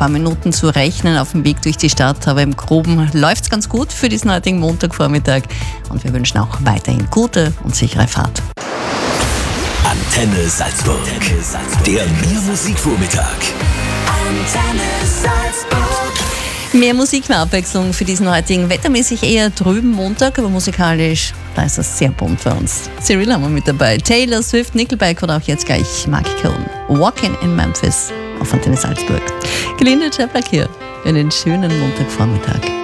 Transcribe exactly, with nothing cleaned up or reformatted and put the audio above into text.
paar Minuten zu rechnen auf dem Weg durch die Stadt, aber im Groben läuft es ganz gut für diesen heutigen Montagvormittag und wir wünschen auch weiterhin gute und sichere Fahrt. Antenne Salzburg. Antenne Salzburg. Der Mehr Musikvormittag. Antenne Salzburg. Mehr Musik, mehr Abwechslung für diesen heutigen wettermäßig eher trüben Montag, aber musikalisch, da ist es sehr bunt für uns. Cyril haben wir mit dabei, Taylor Swift, Nickelback oder auch jetzt gleich Mark Cohn. Walking in Memphis auf Antenne Salzburg. Gelinde Chaplak hier, einen schönen Montagvormittag.